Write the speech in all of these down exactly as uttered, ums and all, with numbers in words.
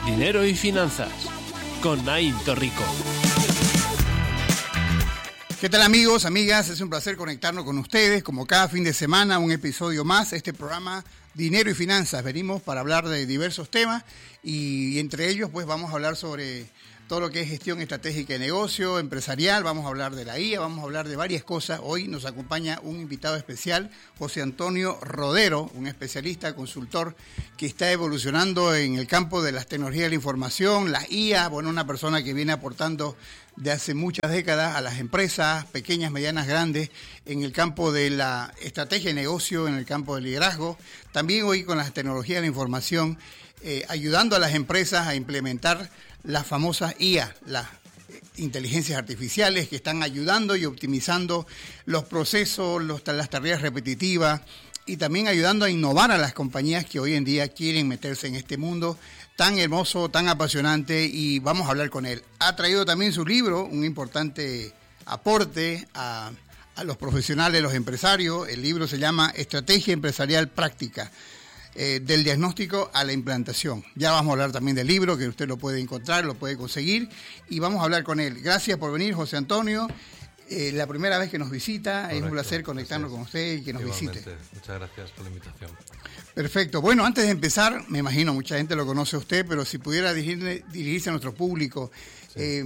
Dinero y Finanzas, con Naim Torrico. ¿Qué tal, amigos, amigas? Es un placer conectarnos con ustedes, como cada fin de semana, un episodio más, este programa Dinero y Finanzas. Venimos para hablar de diversos temas y, y entre ellos pues vamos a hablar sobre todo lo que es gestión estratégica de negocio, empresarial, vamos a hablar de la I A, vamos a hablar de varias cosas. Hoy nos acompaña un invitado especial, José Antonio Rodero, un especialista, consultor que está evolucionando en el campo de las tecnologías de la información, la I A, bueno, una persona que viene aportando de hace muchas décadas a las empresas, pequeñas, medianas, grandes, en el campo de la estrategia de negocio, en el campo del liderazgo, también hoy con las tecnologías de la información, eh, ayudando a las empresas a implementar las famosas I A, las inteligencias artificiales que están ayudando y optimizando los procesos, los, las tareas repetitivas y también ayudando a innovar a las compañías que hoy en día quieren meterse en este mundo tan hermoso, tan apasionante, y vamos a hablar con él. Ha traído también su libro, un importante aporte a, a los profesionales, los empresarios. El libro se llama Estrategia Empresarial Práctica. Eh, del diagnóstico a la implantación. Ya vamos a hablar también del libro, que usted lo puede encontrar, lo puede conseguir, y vamos a hablar con él. Gracias por venir, José Antonio. Eh, la primera vez que nos visita. Correcto. Es un placer conectarnos con usted y que nos Igualmente. visite. Muchas gracias por la invitación. Perfecto. Bueno, antes de empezar, me imagino mucha gente lo conoce a usted, pero si pudiera dirigirle, dirigirse a nuestro público, sí. eh,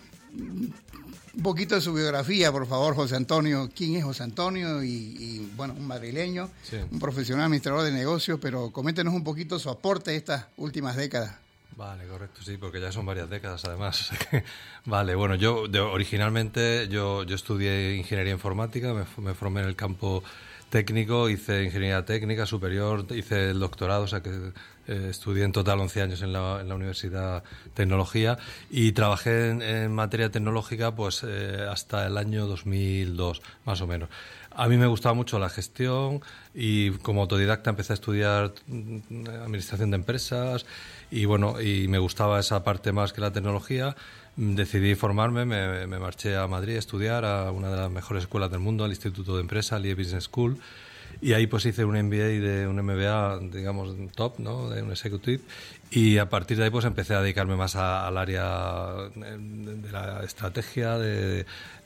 un poquito de su biografía, por favor, José Antonio. ¿Quién es José Antonio? Y, y bueno, un madrileño, sí. un profesional administrador de negocios, pero coméntenos un poquito su aporte de estas últimas décadas. Vale, correcto, sí, porque ya son varias décadas además. Vale, bueno, yo de, originalmente yo, yo estudié ingeniería informática, me, me formé en el campo técnico, hice ingeniería técnica superior, hice el doctorado, o sea que eh, estudié en total once años en la, en la Universidad Tecnología y trabajé en, en materia tecnológica pues eh, hasta el año dos mil dos, más o menos. A mí me gustaba mucho la gestión y como autodidacta empecé a estudiar administración de empresas y bueno, y me gustaba esa parte más que la tecnología. Decidí formarme, me, me marché a Madrid a estudiar a una de las mejores escuelas del mundo, al Instituto de Empresa, al I E Business School, y ahí pues hice un M B A de un M B A, digamos, top, ¿no?, de un executive, y a partir de ahí pues empecé a dedicarme más a, al área de, de la estrategia, de,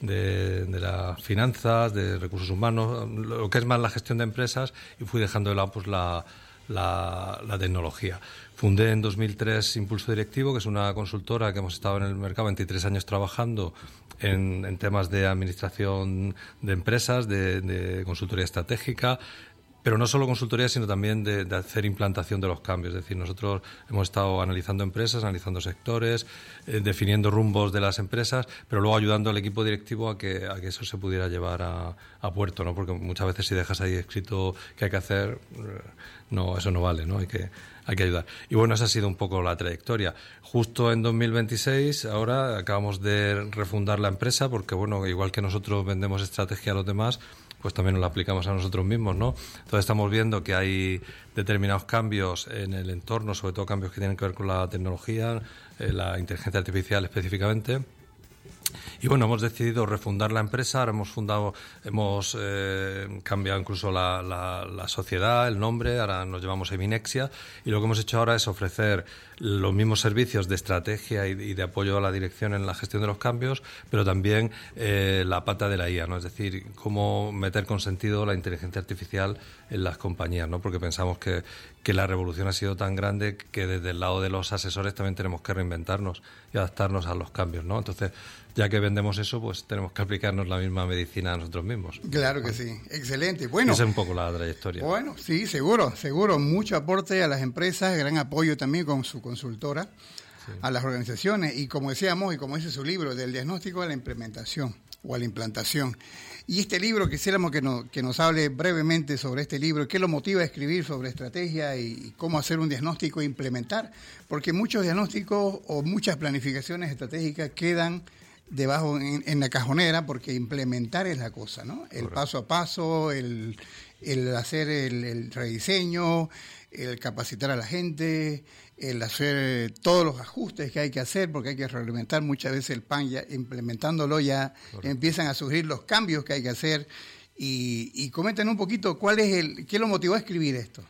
de, de las finanzas, de recursos humanos, lo que es más la gestión de empresas, y fui dejando de lado pues la, la, la tecnología. Fundé en dos mil tres Impulso Directivo, que es una consultora que hemos estado en el mercado veintitrés años trabajando en, en temas de administración de empresas, de, de consultoría estratégica, pero no solo consultoría, sino también de, de hacer implantación de los cambios. Es decir, nosotros hemos estado analizando empresas, analizando sectores, eh, definiendo rumbos de las empresas, pero luego ayudando al equipo directivo a que, a que eso se pudiera llevar a, a puerto, ¿no? Porque muchas veces si dejas ahí escrito qué hay que hacer, no, eso no vale, ¿no? Hay que, hay que ayudar. Y bueno, esa ha sido un poco la trayectoria. Justo en dos mil veintiséis, ahora acabamos de refundar la empresa, porque bueno, igual que nosotros vendemos estrategia a los demás, pues también nos la aplicamos a nosotros mismos, ¿no? Entonces estamos viendo que hay determinados cambios en el entorno, sobre todo cambios que tienen que ver con la tecnología, eh, la inteligencia artificial específicamente. Y bueno, hemos decidido refundar la empresa, ahora hemos fundado, hemos eh, cambiado incluso la, la, la sociedad, el nombre, ahora nos llamamos Eminexia, y lo que hemos hecho ahora es ofrecer los mismos servicios de estrategia y, y de apoyo a la dirección en la gestión de los cambios, pero también eh, la pata de la I A, ¿no? Es decir, cómo meter con sentido la inteligencia artificial en las compañías, ¿no? Porque pensamos que, que la revolución ha sido tan grande que desde el lado de los asesores también tenemos que reinventarnos y adaptarnos a los cambios, ¿no? Entonces, ya que vendemos eso, pues tenemos que aplicarnos la misma medicina a nosotros mismos. Claro que sí, excelente. Bueno, esa es un poco la trayectoria. Bueno, sí, seguro, seguro. Mucho aporte a las empresas, gran apoyo también con su consultora, sí, a las organizaciones. Y como decíamos, y como dice su libro, del diagnóstico a la implementación o a la implantación. Y este libro, quisiéramos que, no, que nos hable brevemente sobre este libro, qué lo motiva a escribir sobre estrategia y, y cómo hacer un diagnóstico e implementar. Porque muchos diagnósticos o muchas planificaciones estratégicas quedan debajo en, en la cajonera, porque implementar es la cosa, ¿no? El Correcto. Paso a paso, el, el hacer el, el rediseño, el capacitar a la gente, el hacer todos los ajustes que hay que hacer, porque hay que reglamentar muchas veces el P A N, ya implementándolo ya Correcto. Empiezan a surgir los cambios que hay que hacer. Y, y comenten un poquito cuál es el, qué lo motivó a escribir esto.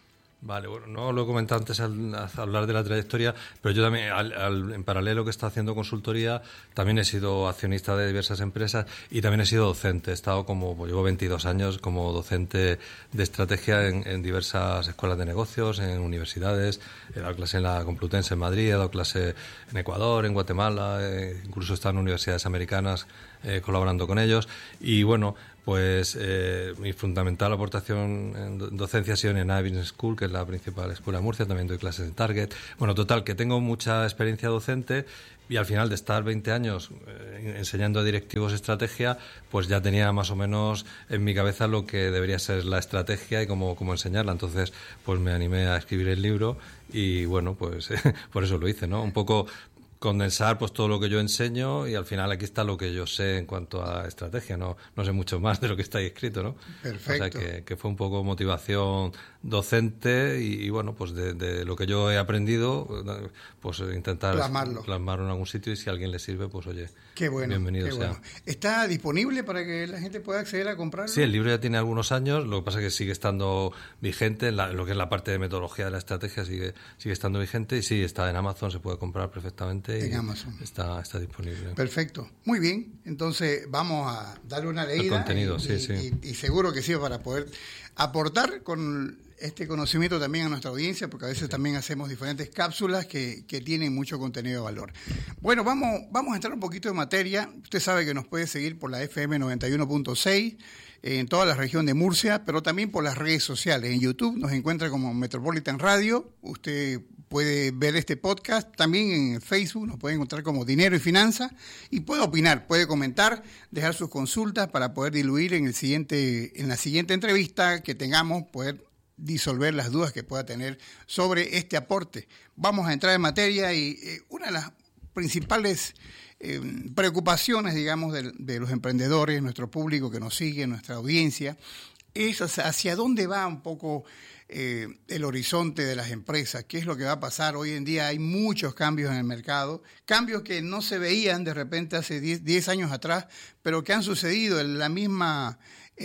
Vale, bueno, no lo he comentado antes al, al hablar de la trayectoria, pero yo también, al, al, en paralelo que está haciendo consultoría, también he sido accionista de diversas empresas y también he sido docente. He estado como, pues llevo veintidós años como docente de estrategia en, en diversas escuelas de negocios, en universidades. He dado clase en la Complutense en Madrid, he dado clase en Ecuador, en Guatemala, eh, incluso he estado en universidades americanas eh, colaborando con ellos. Y bueno, pues eh, mi fundamental aportación en docencia ha sido en Enada Business School, que es la principal escuela de Murcia. También doy clases en Target. Bueno, total, que tengo mucha experiencia docente y al final de estar veinte años eh, enseñando a directivos estrategia, pues ya tenía más o menos en mi cabeza lo que debería ser la estrategia y cómo, cómo enseñarla. Entonces, pues me animé a escribir el libro y bueno, pues por eso lo hice, ¿no? Un poco condensar pues todo lo que yo enseño y al final aquí está lo que yo sé en cuanto a estrategia, no no sé mucho más de lo que está ahí escrito, ¿no? Perfecto. O sea que, que fue un poco motivación docente y, y bueno, pues de, de lo que yo he aprendido, pues intentar plasmarlo. plasmarlo en algún sitio y si a alguien le sirve, pues oye, qué bueno, bienvenido qué sea. Bueno. ¿Está disponible para que la gente pueda acceder a comprarlo? Sí, el libro ya tiene algunos años, lo que pasa es que sigue estando vigente, en la, lo que es la parte de metodología de la estrategia sigue sigue estando vigente y sí, está en Amazon, se puede comprar perfectamente. En y Amazon. Está, está disponible. Perfecto. Muy bien. Entonces vamos a darle una leída. El contenido, y, sí, y, sí. Y, y seguro que sirve para poder aportar con este conocimiento también a nuestra audiencia, porque a veces sí. también hacemos diferentes cápsulas que, que tienen mucho contenido de valor. Bueno, vamos, vamos a entrar un poquito en materia. Usted sabe que nos puede seguir por la F M noventa y uno punto seis en toda la región de Murcia, pero también por las redes sociales. En YouTube nos encuentra como Metropolitan Radio. Usted puede ver este podcast. También en Facebook nos puede encontrar como Dinero y Finanzas. Y puede opinar, puede comentar, dejar sus consultas para poder diluir en, el siguiente, en la siguiente entrevista que tengamos, poder disolver las dudas que pueda tener sobre este aporte. Vamos a entrar en materia y eh, una de las principales eh, preocupaciones, digamos, de, de los emprendedores, nuestro público que nos sigue, nuestra audiencia, es hacia dónde va un poco eh, el horizonte de las empresas, qué es lo que va a pasar. Hoy en día hay muchos cambios en el mercado, cambios que no se veían de repente hace diez años atrás, pero que han sucedido en la misma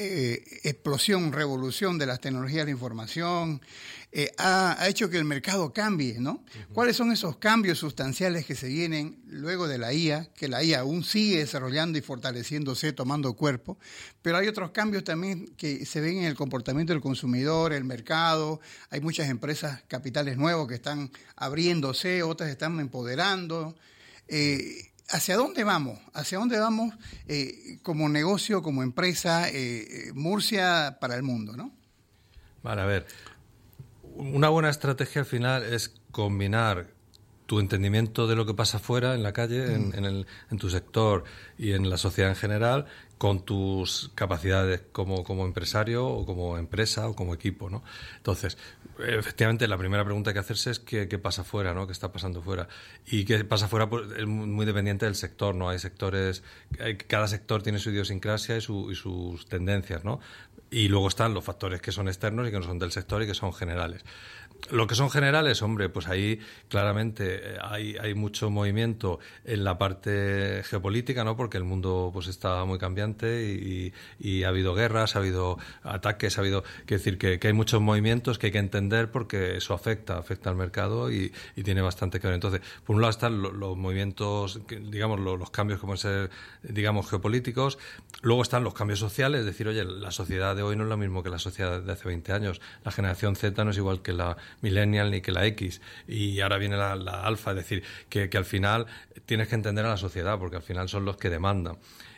eh, explosión, revolución de las tecnologías de información, eh, ha, ha hecho que el mercado cambie, ¿no? Uh-huh. ¿Cuáles son esos cambios sustanciales que se vienen luego de la I A? Que la I A aún sigue desarrollando y fortaleciéndose, tomando cuerpo, pero hay otros cambios también que se ven en el comportamiento del consumidor, el mercado. Hay muchas empresas, capitales nuevos que están abriéndose, otras están empoderando. Eh, ¿Hacia dónde vamos? ¿Hacia dónde vamos eh, como negocio, como empresa, eh, Murcia para el mundo, ¿no? Vale, a ver. Una buena estrategia al final es combinar tu entendimiento de lo que pasa afuera, en la calle, mm. en, en, el, en tu sector y en la sociedad en general, con tus capacidades como, como empresario o como empresa o como equipo, ¿no? Entonces, efectivamente, la primera pregunta que hacerse es qué, qué pasa fuera, ¿no? ¿Qué está pasando fuera? Y qué pasa fuera pues, es muy dependiente del sector, ¿no? Hay sectores, hay, cada sector tiene su idiosincrasia y, su, y sus tendencias, ¿no? Y luego están los factores que son externos y que no son del sector y que son generales. Lo que son generales, hombre, pues ahí claramente hay, hay mucho movimiento en la parte geopolítica, ¿no? Porque el mundo pues está muy cambiante y, y ha habido guerras, ha habido ataques, ha habido... Quiero decir que, que hay muchos movimientos que hay que entender porque eso afecta, afecta al mercado y, y tiene bastante que ver. Entonces, por un lado están los, los movimientos, digamos, los, los cambios que pueden ser, digamos, geopolíticos. Luego están los cambios sociales, es decir, oye, la sociedad de hoy no es lo mismo que la sociedad de hace veinte años. La generación Z no es igual que la millennial ni que la X, y ahora viene la, la alfa, es decir, que, que al final tienes que entender a la sociedad, porque al final son los que demandan.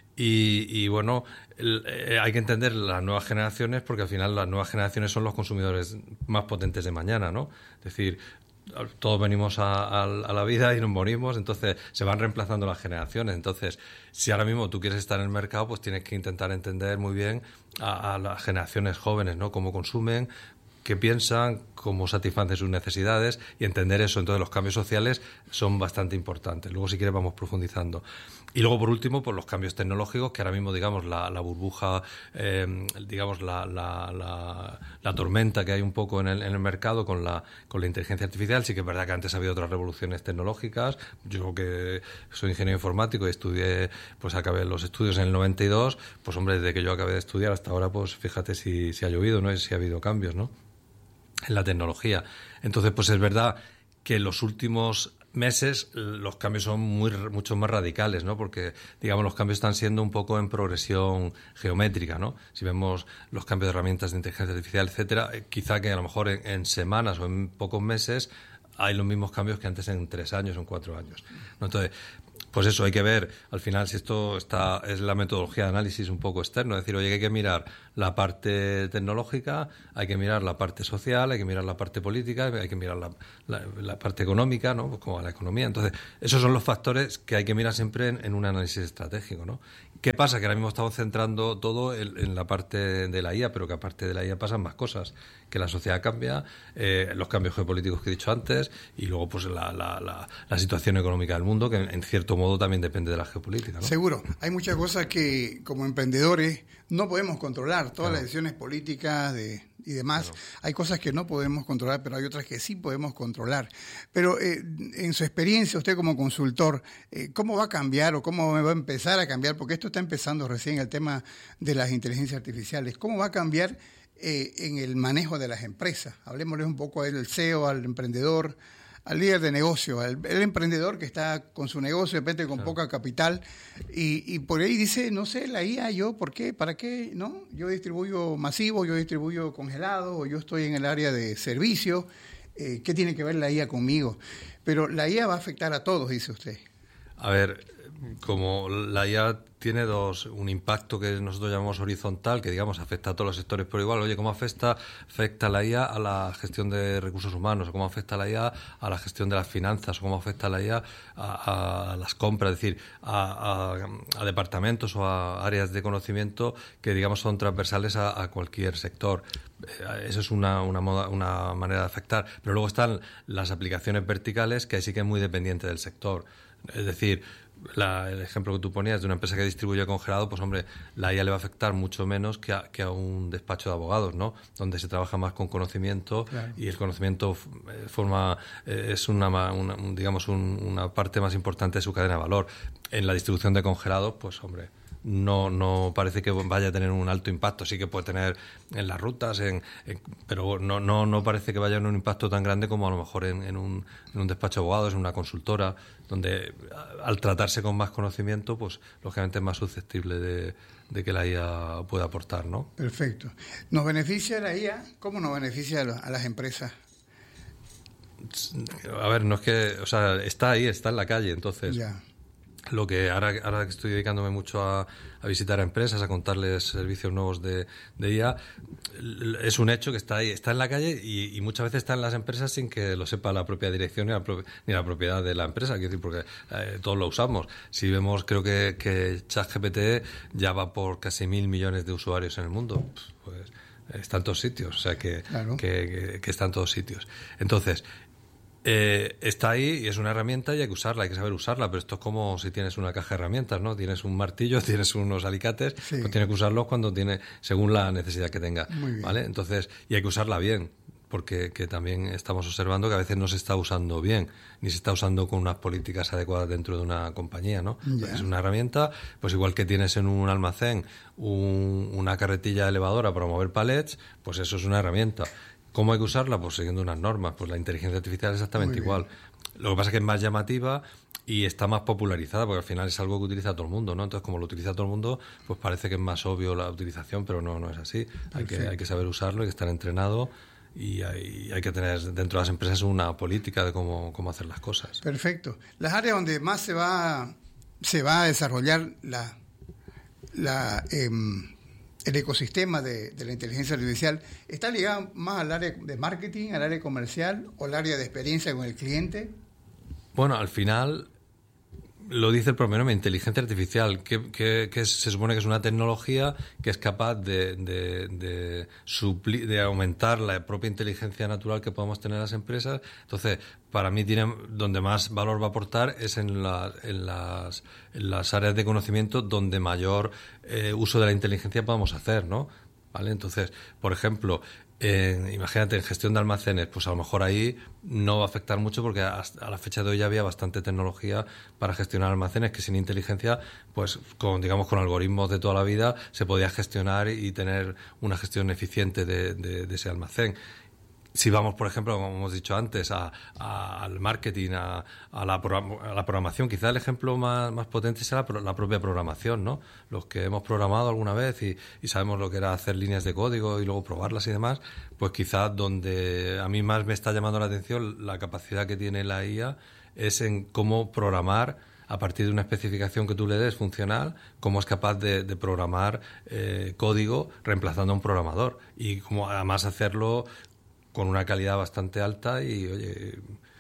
Y, y bueno, el, eh, hay que entender las nuevas generaciones, porque al final las nuevas generaciones son los consumidores más potentes de mañana, ¿no? Es decir, todos venimos a, a, a la vida y nos morimos, entonces se van reemplazando las generaciones. Entonces, si ahora mismo tú quieres estar en el mercado, pues tienes que intentar entender muy bien a, a las generaciones jóvenes, ¿no? Cómo consumen, qué piensan, cómo satisfacen sus necesidades y entender eso. Entonces los cambios sociales son bastante importantes. Luego si quieres vamos profundizando. Y luego por último pues los cambios tecnológicos, que ahora mismo digamos la, la burbuja, eh, digamos la, la, la, la tormenta que hay un poco en el, en el mercado con la, con la inteligencia artificial. Sí que es verdad que antes ha habido otras revoluciones tecnológicas. Yo que soy ingeniero informático y estudié, pues acabé los estudios en el noventa y dos, pues hombre, desde que yo acabé de estudiar hasta ahora, pues fíjate si, si ha llovido, ¿no? Si ha habido cambios, ¿no? en la tecnología. Entonces, pues es verdad que en los últimos meses los cambios son muy mucho más radicales, ¿no? Porque, digamos, los cambios están siendo un poco en progresión geométrica, ¿no? Si vemos los cambios de herramientas de inteligencia artificial, etcétera, eh, quizá que a lo mejor en, en semanas o en pocos meses hay los mismos cambios que antes en tres años o en cuatro años, ¿no? Entonces, pues eso, hay que ver al final si esto está es la metodología de análisis un poco externo, es decir, oye, hay que mirar la parte tecnológica, hay que mirar la parte social, hay que mirar la parte política, hay que mirar la, la, la parte económica, ¿no? Pues como la economía. Entonces, esos son los factores que hay que mirar siempre en, en un análisis estratégico, ¿no? ¿Qué pasa? Que ahora mismo estamos centrando todo en, en la parte de la I A, pero que aparte de la I A pasan más cosas, que la sociedad cambia, eh, los cambios geopolíticos que he dicho antes, y luego pues la, la, la, la situación económica del mundo, que en, en cierto modo también depende de la geopolítica, ¿no? Seguro. Hay muchas cosas que como emprendedores no podemos controlar, todas claro. las decisiones políticas de, y demás. Claro. Hay cosas que no podemos controlar, pero hay otras que sí podemos controlar. Pero eh, en su experiencia, usted como consultor, eh, ¿cómo va a cambiar o cómo va a empezar a cambiar? Porque esto está empezando recién, el tema de las inteligencias artificiales. ¿Cómo va a cambiar eh, en el manejo de las empresas? Hablemosle un poco al C E O, al emprendedor, al líder de negocio, al el emprendedor que está con su negocio, de repente con claro. poca capital, y, y por ahí dice, no sé, la I A, yo, ¿por qué? ¿Para qué? ¿No? Yo distribuyo masivo, yo distribuyo congelado, o yo estoy en el área de servicio, eh, ¿qué tiene que ver la I A conmigo? Pero la I A va a afectar a todos, dice usted. A ver, como la I A tiene dos, un impacto que nosotros llamamos horizontal, que digamos afecta a todos los sectores por igual. Oye, ¿cómo afecta, afecta la I A a la gestión de recursos humanos? ¿O cómo afecta la I A a la gestión de las finanzas? ¿O cómo afecta la I A a, a las compras? Es decir, a, a, a departamentos o a áreas de conocimiento que digamos son transversales a, a cualquier sector. Eh, eso es una, una, moda, una manera de afectar. Pero luego están las aplicaciones verticales, que ahí sí que es muy dependiente del sector. Es decir, la, el ejemplo que tú ponías de una empresa que distribuye congelado, pues hombre, la I A le va a afectar mucho menos que a, que a un despacho de abogados, ¿no? Donde se trabaja más con conocimiento claro. y el conocimiento forma eh, es una, una digamos un, una parte más importante de su cadena de valor. En la distribución de congelados, pues hombre, no no parece que vaya a tener un alto impacto. Sí que puede tener en las rutas, en, en, pero no no no parece que vaya a tener un impacto tan grande como a lo mejor en, en, un, en un despacho de abogados, en una consultora, donde al tratarse con más conocimiento, pues lógicamente es más susceptible de, de que la I A pueda aportar, ¿no? Perfecto. ¿Nos beneficia la I A? ¿Cómo nos beneficia a las empresas? A ver, no es que, o sea, está ahí, está en la calle, entonces... Ya. Lo que ahora, ahora que estoy dedicándome mucho a, a visitar a empresas, a contarles servicios nuevos de, de I A, es un hecho que está ahí, está en la calle y, y muchas veces está en las empresas sin que lo sepa la propia dirección ni la, pro, ni la propiedad de la empresa, quiero decir, porque eh, todos lo usamos. Si vemos, creo que, que ChatGPT ya va por casi mil millones de usuarios en el mundo, pues está en todos sitios, o sea que, claro. que, que, que está en todos sitios. Entonces, Eh, está ahí y es una herramienta y hay que usarla, hay que saber usarla, pero esto es como si tienes una caja de herramientas, ¿no? Tienes un martillo, tienes unos alicates, sí. pues tienes que usarlos cuando tiene, según la necesidad que tenga, ¿vale? Entonces, y hay que usarla bien, porque que también estamos observando que a veces no se está usando bien, ni se está usando con unas políticas adecuadas dentro de una compañía, ¿no? Yeah. Es una herramienta, pues igual que tienes en un almacén un, una carretilla elevadora para mover palets, pues eso es una herramienta. ¿Cómo hay que usarla? Pues siguiendo unas normas. Pues la inteligencia artificial es exactamente igual. Lo que pasa es que es más llamativa y está más popularizada, porque al final es algo que utiliza todo el mundo, ¿no? Entonces, como lo utiliza todo el mundo, pues parece que es más obvio la utilización, pero no, no es así. Hay que, hay que saber usarlo, hay que estar entrenado y hay, hay que tener dentro de las empresas una política de cómo, cómo hacer las cosas. Perfecto. Las áreas donde más se va, se va a desarrollar la... la eh, el ecosistema de, de la inteligencia artificial está ligado más al área de marketing, al área comercial o al área de experiencia con el cliente. Bueno, al final lo dice el propio nombre, inteligencia artificial, que, que, que se supone que es una tecnología que es capaz de, de, de, supli, de aumentar la propia inteligencia natural que podemos tener en las empresas. Entonces, para mí tiene, donde más valor va a aportar es en, la, en, las, en las áreas de conocimiento donde mayor eh, uso de la inteligencia podamos hacer, ¿no? ¿Vale? Entonces, por ejemplo, eh, imagínate en gestión de almacenes, pues a lo mejor ahí no va a afectar mucho porque hasta a la fecha de hoy ya había bastante tecnología para gestionar almacenes que sin inteligencia, pues con digamos con algoritmos de toda la vida se podía gestionar y tener una gestión eficiente de, de, de ese almacén. Si vamos, por ejemplo, como hemos dicho antes, a, a, al marketing, a, a, la program- a la programación, quizá el ejemplo más, más potente será la, la propia programación, ¿no? Los que hemos programado alguna vez y, y sabemos lo que era hacer líneas de código y luego probarlas y demás, pues quizá donde a mí más me está llamando la atención la capacidad que tiene la I A es en cómo programar a partir de una especificación que tú le des funcional, cómo es capaz de, de programar eh, código reemplazando a un programador y cómo además hacerlo con una calidad bastante alta y, oye,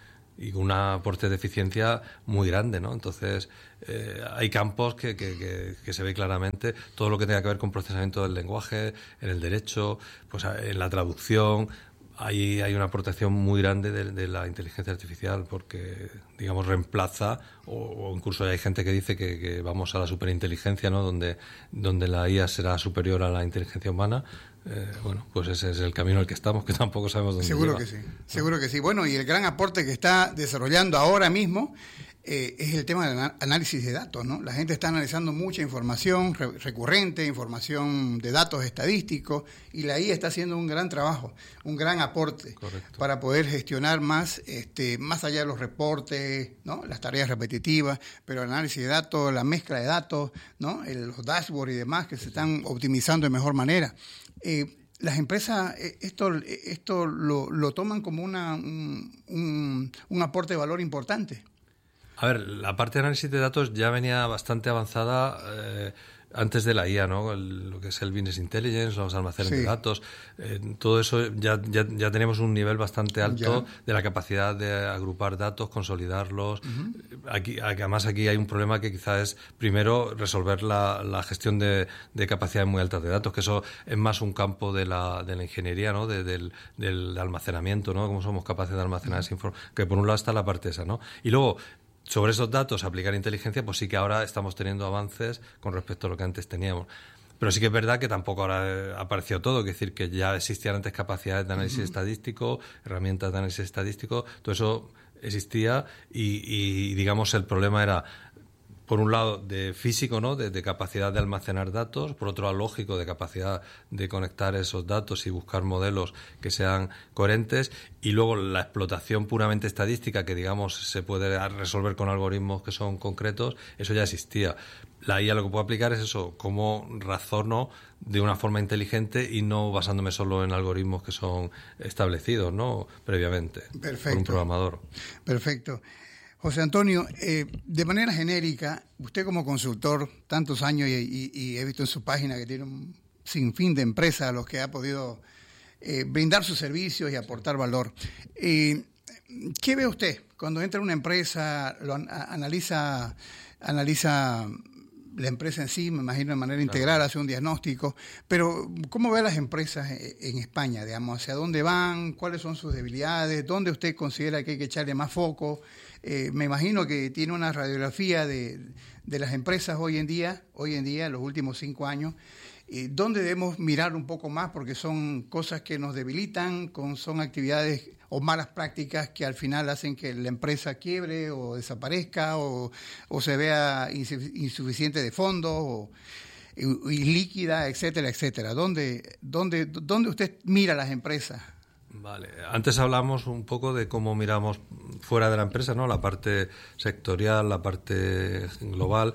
y con un aporte de eficiencia muy grande, ¿no? Entonces, eh, hay campos que, que, que, que se ve claramente, todo lo que tenga que ver con procesamiento del lenguaje, en el derecho, pues en la traducción. Ahí hay una aportación muy grande de, de la inteligencia artificial porque, digamos, reemplaza o, o incluso hay gente que dice que, que vamos a la superinteligencia, ¿no? Donde, donde la I A será superior a la inteligencia humana. Eh, bueno, pues ese es el camino en el que estamos, que tampoco sabemos dónde Seguro lleva. que sí, seguro que sí. Bueno, y el gran aporte que está desarrollando ahora mismo eh, es el tema del análisis de datos, ¿no? La gente está analizando mucha información re- recurrente, información de datos estadísticos, y la I A está haciendo un gran trabajo, un gran aporte. Correcto. Para poder gestionar más, este, más allá de los reportes, ¿no? Las tareas repetitivas, pero el análisis de datos, la mezcla de datos, ¿no? El, los dashboards y demás que se están optimizando de mejor manera. Eh, las empresas eh, esto esto lo, lo toman como una un, un, un aporte de valor importante. A ver, la parte de análisis de datos ya venía bastante avanzada eh, antes de la I A, ¿no? El, lo que es el business intelligence, los almacenes sí. de datos, eh, todo eso ya, ya, ya tenemos un nivel bastante alto ya. de la capacidad de agrupar datos, consolidarlos. Uh-huh. Aquí, además, aquí hay un problema que quizás es, primero, resolver la, la gestión de, de capacidades muy altas de datos, que eso es más un campo de la, de la ingeniería, ¿no? De, del, del almacenamiento, ¿no? Cómo somos capaces de almacenar uh-huh. esa información, que por un lado está la parte esa, ¿no? Y luego, sobre esos datos, aplicar inteligencia, pues sí que ahora estamos teniendo avances con respecto a lo que antes teníamos. Pero sí que es verdad que tampoco ahora ha aparecido todo, es decir, que ya existían antes capacidades de análisis uh-huh. estadístico, herramientas de análisis estadístico, todo eso existía y, y digamos, el problema era, por un lado, de físico, ¿no? De, de capacidad de almacenar datos, por otro lado, lógico, de capacidad de conectar esos datos y buscar modelos que sean coherentes, y luego la explotación puramente estadística, que, digamos, se puede resolver con algoritmos que son concretos, eso ya existía. La I A lo que puedo aplicar es eso, cómo razono de una forma inteligente y no basándome solo en algoritmos que son establecidos, ¿no? Previamente. Perfecto. Por un programador. Perfecto. José Antonio, eh, de manera genérica, usted como consultor, tantos años y, y, y he visto en su página que tiene un sinfín de empresas a los que ha podido eh, brindar sus servicios y aportar valor. Eh, ¿Qué ve usted cuando entra a una empresa, lo an- analiza, analiza la empresa en sí, me imagino de manera integral, claro. Hace un diagnóstico, pero ¿cómo ve a las empresas en España? Digamos, ¿hacia dónde van? ¿Cuáles son sus debilidades? ¿Dónde usted considera que hay que echarle más foco? Eh, me imagino que tiene una radiografía de, de las empresas hoy en día, hoy en día, los últimos cinco años, eh, ¿dónde debemos mirar un poco más? Porque son cosas que nos debilitan, con, son actividades o malas prácticas que al final hacen que la empresa quiebre o desaparezca o, o se vea insuficiente de fondos o y, y líquida, etcétera, etcétera. ¿Dónde, dónde, dónde usted mira las empresas? Vale, antes hablamos un poco de cómo miramos fuera de la empresa, ¿no? La parte sectorial, la parte global.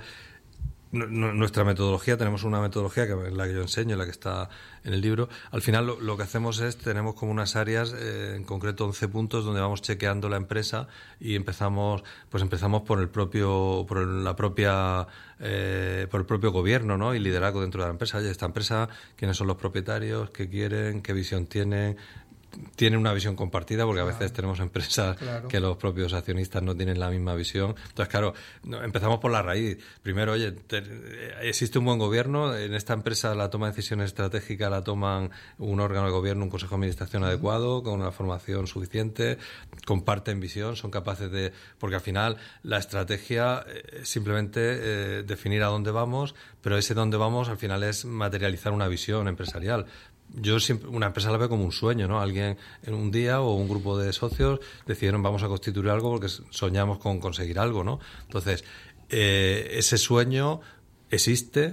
Nuestra metodología, tenemos una metodología que es la que yo enseño, la que está en el libro. Al final lo, lo que hacemos es, tenemos como unas áreas, eh, en concreto once puntos, donde vamos chequeando la empresa y empezamos, pues empezamos por el propio, por el, la propia, eh, por el propio gobierno, ¿no? Y liderazgo dentro de la empresa. Oye, esta empresa, ¿quiénes son los propietarios? ¿Qué quieren? ¿Qué visión tienen? Tienen una visión compartida, porque claro. a veces tenemos empresas claro. que los propios accionistas no tienen la misma visión. Entonces, claro, empezamos por la raíz. Primero, oye, te, existe un buen gobierno. En esta empresa la toma de decisiones estratégicas la toman un órgano de gobierno, un consejo de administración uh-huh. adecuado, con una formación suficiente, comparten visión, son capaces de... Porque al final la estrategia es simplemente eh, definir a dónde vamos, pero ese dónde vamos al final es materializar una visión empresarial. Yo siempre, una empresa la veo como un sueño, ¿no? Alguien en un día o un grupo de socios decidieron vamos a constituir algo porque soñamos con conseguir algo, ¿no? Entonces, eh, ese sueño existe,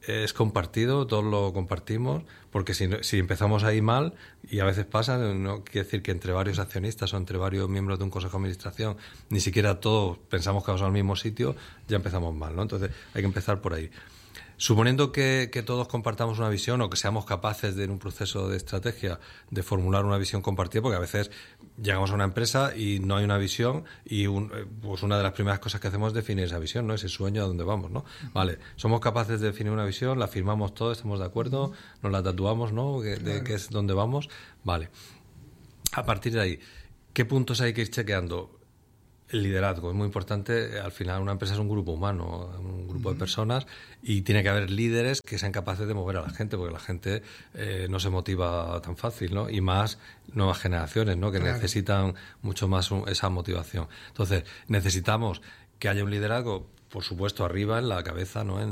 es compartido, todos lo compartimos, porque si, si empezamos ahí mal, y a veces pasa, no quiere decir que entre varios accionistas o entre varios miembros de un consejo de administración, ni siquiera todos pensamos que vamos al mismo sitio, ya empezamos mal, ¿no? Entonces hay que empezar por ahí. Suponiendo que, que todos compartamos una visión o que seamos capaces de, en un proceso de estrategia, de formular una visión compartida, porque a veces llegamos a una empresa y no hay una visión y un, pues una de las primeras cosas que hacemos es definir esa visión, ¿no? Ese sueño a dónde vamos, ¿no? Vale, somos capaces de definir una visión, la firmamos todos, estamos de acuerdo, nos la tatuamos, ¿no? De, de qué es dónde vamos. Vale. A partir de ahí, ¿qué puntos hay que ir chequeando? El liderazgo es muy importante. Al final una empresa es un grupo humano, un grupo uh-huh. de personas, y tiene que haber líderes que sean capaces de mover a la gente, porque la gente eh, no se motiva tan fácil, ¿no? Y más nuevas generaciones, ¿no? Que claro. necesitan mucho más un, esa motivación. Entonces necesitamos que haya un liderazgo, por supuesto, arriba en la cabeza, ¿no? En